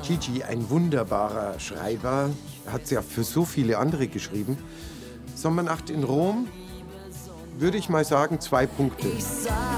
Gigi, ein wunderbarer Schreiber, hat ja für so viele andere geschrieben. Sommernacht in Rom, würde ich mal sagen, 2 Punkte.